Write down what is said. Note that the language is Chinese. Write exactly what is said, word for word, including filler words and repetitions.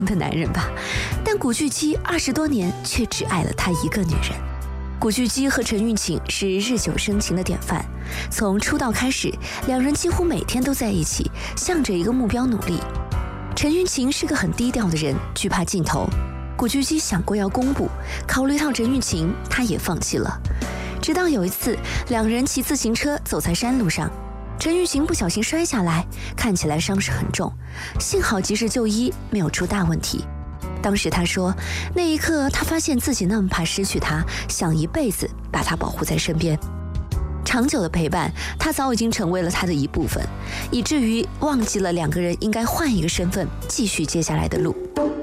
的男人吧，但古巨基二十多年却只爱了她一个女人。古巨基和陈钰晴是日久生情的典范，从出道开始，两人几乎每天都在一起，向着一个目标努力。陈钰晴是个很低调的人，惧怕镜头。古巨基想过要公布，考虑到陈钰晴，他也放弃了。直到有一次，两人骑自行车走在山路上，陈钰晴不小心摔下来，看起来伤势很重，幸好及时就医，没有出大问题。当时他说，那一刻他发现自己那么怕失去他，想一辈子把他保护在身边。长久的陪伴，他早已经成为了他的一部分，以至于忘记了两个人应该换一个身份继续接下来的路。